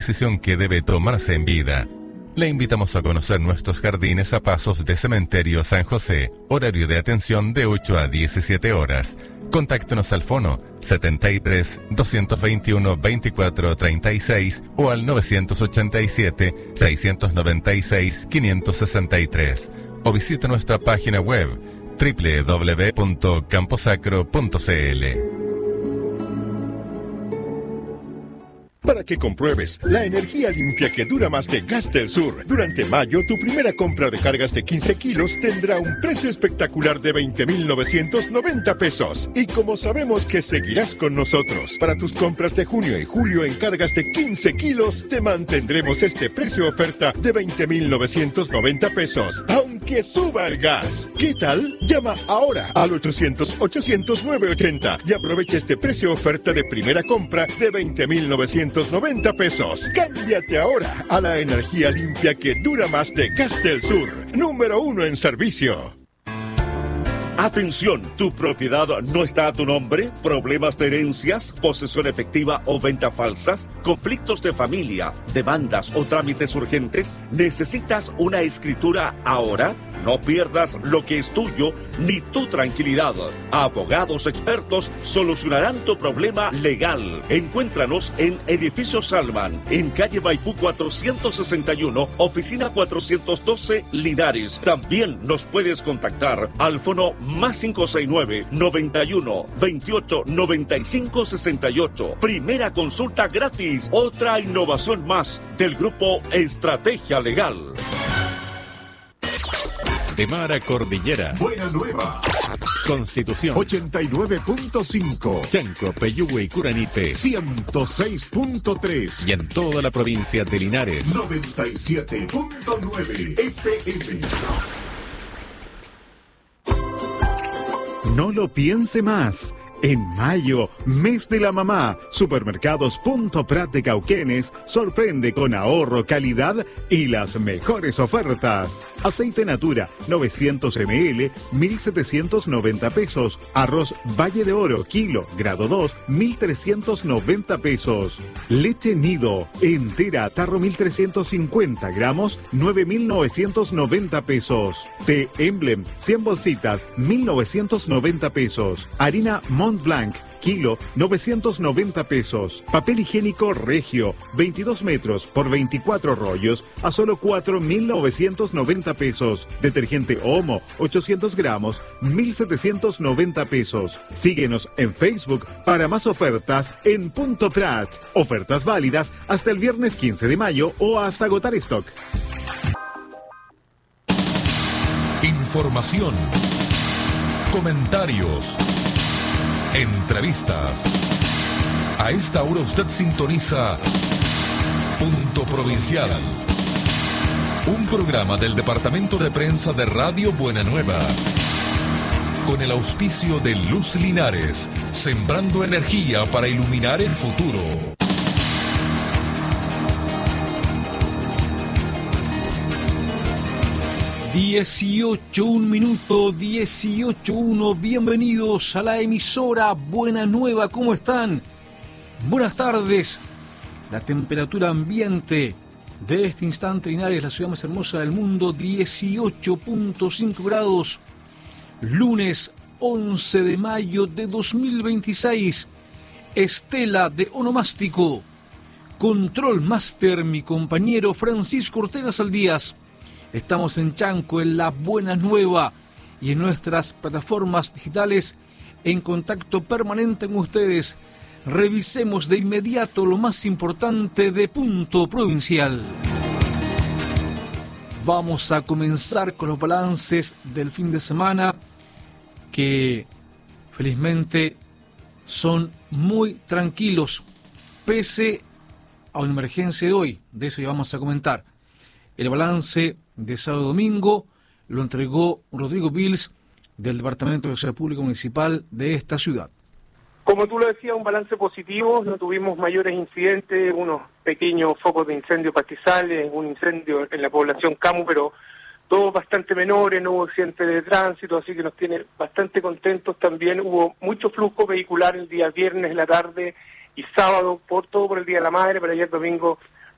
decisión que debe tomarse en vida. Le invitamos a conocer nuestros jardines a pasos de Cementerio San José, horario de atención de 8 a 17 horas. Contáctenos al fono 73 221 24 36 o al 987 696 563 o visite nuestra página web www.camposacro.cl. Para que compruebes la energía limpia que dura más que Gas del Sur. Durante mayo, tu primera compra de cargas de 15 kilos tendrá un precio espectacular de 20,990 pesos. Y como sabemos que seguirás con nosotros, para tus compras de junio y julio en cargas de 15 kilos, te mantendremos este precio oferta de 20,990 pesos, aunque suba el gas. ¿Qué tal? Llama ahora al 800-800-980 y aprovecha este precio oferta de primera compra de 20,990 pesos. Cámbiate ahora a la energía limpia que dura más de Gas del Sur. Número 1 en servicio. Atención, ¿tu propiedad no está a tu nombre? ¿Problemas de herencias, posesión efectiva o venta falsas? ¿Conflictos de familia, demandas o trámites urgentes? ¿Necesitas una escritura ahora? No pierdas lo que es tuyo ni tu tranquilidad. Abogados expertos solucionarán tu problema legal. Encuéntranos en Edificio Salman, en calle Maipú 461, oficina 412, Linares. También nos puedes contactar al fono más 569-91-28-95-68. Primera consulta gratis. Otra innovación más del grupo Estrategia Legal. De mar a cordillera. Buena Nueva. Constitución. 89.5. Chanco, Peyúgue y Curanipe. 106.3. Y en toda la provincia de Linares. 97.9 FM. No lo piense más. En mayo, mes de la mamá, Supermercados Punto Prat de Cauquenes sorprende con ahorro, calidad y las mejores ofertas. Aceite Natura, 900 ml, 1.790 pesos. Arroz Valle de Oro, kilo, grado 2, 1.390 pesos. Leche Nido, entera, tarro 1.350 gramos, 9.990 pesos. Té Emblem, 100 bolsitas, 1.990 pesos. Harina Mont Blanc, kilo, 990 pesos. Papel higiénico Regio, 22 metros por 24 rollos, a solo 4.990 pesos. Detergente Omo, 800 gramos, 1.790 pesos. Síguenos en Facebook para más ofertas en Punto Prat. Ofertas válidas hasta el viernes 15 de mayo o hasta agotar stock. Información, comentarios, entrevistas. A esta hora usted sintoniza Punto Provincial, un programa del Departamento de Prensa de Radio Buena Nueva, con el auspicio de Luz Linares, sembrando energía para iluminar el futuro. 18:01 minuto, 18:01. Bienvenidos a la emisora Buena Nueva. ¿Cómo están? Buenas tardes. La temperatura ambiente de este instante, Linares, la ciudad más hermosa del mundo, 18.5 grados. Lunes 11 de mayo de 2026. Estela de Onomástico. Control Master, mi compañero Francisco Ortega Saldías. Estamos en Chanco, en La Buena Nueva y en nuestras plataformas digitales en contacto permanente con ustedes. Revisemos de inmediato lo más importante de Punto Provincial. Vamos a comenzar con los balances del fin de semana que felizmente son muy tranquilos pese a una emergencia de hoy. De eso ya vamos a comentar. El balance de sábado y domingo lo entregó Rodrigo Pils del Departamento de Seguridad Pública Municipal de esta ciudad. Como tú lo decías, un balance positivo, no tuvimos mayores incidentes, unos pequeños focos de incendio pastizales, un incendio en la población Camu, pero todos bastante menores, no hubo accidentes de tránsito, así que nos tiene bastante contentos. También hubo mucho flujo vehicular el día viernes, la tarde y sábado, por todo por el Día de la Madre, pero ayer domingo